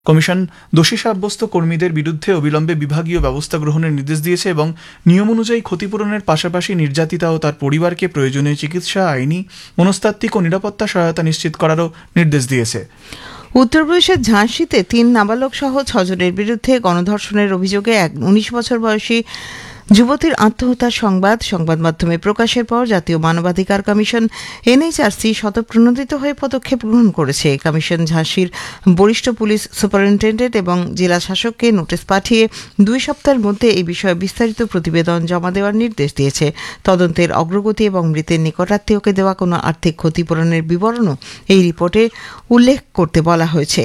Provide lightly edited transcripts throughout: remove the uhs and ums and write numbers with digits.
Commission দোষী সাব্যস্ত কর্মীদের বিরুদ্ধে অবিলম্বে বিভাগীয় ব্যবস্থা গ্রহণের নির্দেশ দিয়েছে এবং নিয়ম অনুযায়ী ক্ষতিপূরণের পাশাপাশি নির্যাতিতা ও তার পরিবারকে প্রয়োজনীয় চিকিৎসা, আইনি, মনস্তাত্ত্বিক ও নিরাপত্তা সহায়তা নিশ্চিত করারও নির্দেশ দিয়েছে। উত্তরপ্রদেশের ঝাঁসিতে ৩ নাবালক সহ ৬ জনের বিরুদ্ধে গণধর্ষণের অভিযোগে এক ১৯ বছর বয়সী যুবতীর আত্মহত্যার সংবাদ মাধ্যমে প্রকাশের পর জাতীয় মানবাধিকার কমিশন এনএইচআরসি স্বতঃপ্রণোদিত হয়ে পদক্ষেপ গ্রহণ করেছে। কমিশন ঝাঁসির বরিষ্ঠ পুলিশ সুপারিনটেন্ডেন্ট এবং জেলা শাসককে নোটিশ পাঠিয়ে ২ সপ্তাহের মধ্যে এই বিষয়ে বিস্তারিত প্রতিবেদন জমা দেওয়ার নির্দেশ দিয়েছে। তদন্তের অগ্রগতি এবং মৃতের নিকটাত্মীয়কে দেওয়া কোনো আর্থিক ক্ষতিপূরণের বিবরণও এই রিপোর্টে উল্লেখ করতে বলা হয়েছে।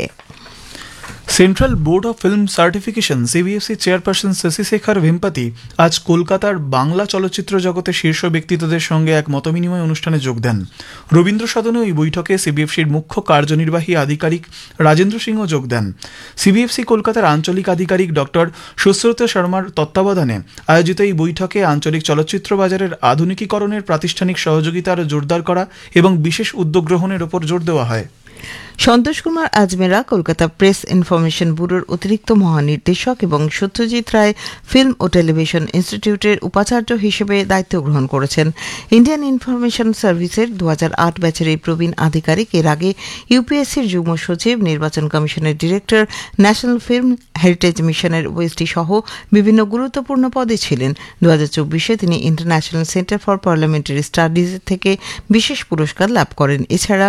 Central board of film certification সিবিএফসি chairperson Shashi Shekhar ভেমপাতি আজ কলকাতার বাংলা চলচ্চিত্র জগতের শীর্ষ ব্যক্তিত্বদের সঙ্গে এক মতবিনিময় অনুষ্ঠানে যোগ দেন। রবীন্দ্র সদনে ওই বৈঠকে সিবিএফসির মুখ্য কার্যনির্বাহী আধিকারিক রাজেন্দ্র সিংহ যোগ দেন। সিবিএফসি কলকাতার আঞ্চলিক আধিকারিক ডক্টর সুশ্রুত শর্মার তত্ত্বাবধানে আয়োজিত এই বৈঠকে আঞ্চলিক চলচ্চিত্র বাজারের আধুনিকীকরণের প্রাতিষ্ঠানিক সহযোগিতা আরও জোরদার করা এবং বিশেষ উদ্যোগ গ্রহণের ওপর জোর দেওয়া হয়। সন্তোষ কুমার আজমেরা কলকাতা প্রেস ইনফরমেশন ব্যুরোর অতিরিক্ত মহানির্দেশক এবং সত্যজিৎ রায় ফিল্ম ও টেলিভিশন ইনস্টিটিউটের উপাচার্য হিসেবে দায়িত্ব গ্রহণ করেছেন। ইন্ডিয়ান ইনফরমেশন সার্ভিসের ২০০৮ ব্যাচের এই প্রবীণ আধিকারিক এর আগে ইউপিএসসির যুগ্ম সচিব, নির্বাচন কমিশনের ডিরেক্টর, ন্যাশনাল ফিল্ম হেরিটেজ মিশনের ওয়েস্টি সহ বিভিন্ন গুরুত্বপূর্ণ পদে ছিলেন। ২০২৪-এ তিনি international centre for parliamentary studies থেকে বিশেষ পুরস্কার লাভ করেন। এছাড়া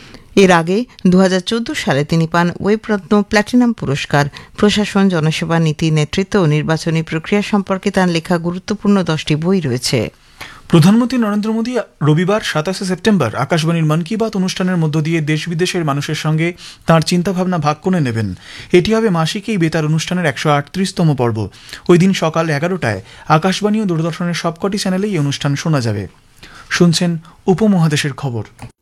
এর আগে ২০১৪ সালে তিনি পান ওয়েবরত্ন প্ল্যাটিনাম পুরস্কার। প্রশাসন, জনসেবা, নীতি, নেতৃত্ব ও নির্বাচনী প্রক্রিয়া সম্পর্কে তাঁর লেখা গুরুত্বপূর্ণ 10টি বই রয়েছে। প্রধানমন্ত্রী নরেন্দ্র মোদী রবিবার ২৭ সেপ্টেম্বর আকাশবাণীর মন কি বাত অনুষ্ঠানের মধ্য দিয়ে দেশ বিদেশের মানুষের সঙ্গে তাঁর চিন্তাভাবনা ভাগ করে নেবেন। এটি হবে মাসিক এই বেতার অনুষ্ঠানের ১৩৮তম পর্ব। ওই দিন সকাল ১১টায় আকাশবাণী ও দূরদর্শনের সবকটি চ্যানেলেই এই অনুষ্ঠান শোনা যাবে। শুনছেন উপমহাদেশের খবর।